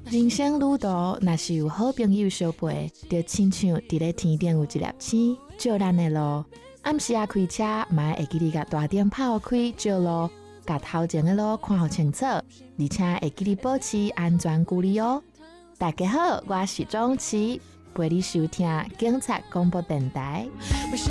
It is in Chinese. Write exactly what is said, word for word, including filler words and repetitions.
人生路途若是有好朋友相陪，就亲像伫咧天顶有一粒星照咱的路。暗时啊开车，嘛会记得甲大灯泡开照路，甲头前的路看好清楚，而且会记得保持安全距离哦。大家好，我是钟琪，陪你收听警察广播电台。